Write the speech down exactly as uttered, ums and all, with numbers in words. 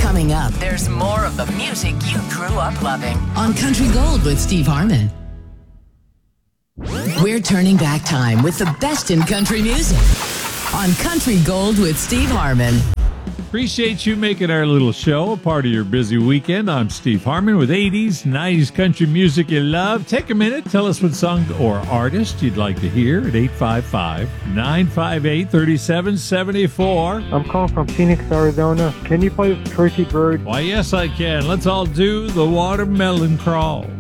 Coming up, there's more of the music you grew up loving on Country Gold with Steve Harmon. We're turning back time with the best in country music on Country Gold with Steve Harmon. Appreciate you making our little show a part of your busy weekend. I'm Steve Harmon with eighties, nineties country music you love. Take a minute, tell us what song or artist you'd like to hear at eight five five, nine five eight, three seven seven four. I'm calling from Phoenix, Arizona. Can you play Turkey Bird? Why, yes, I can. Let's all do the Watermelon Crawl.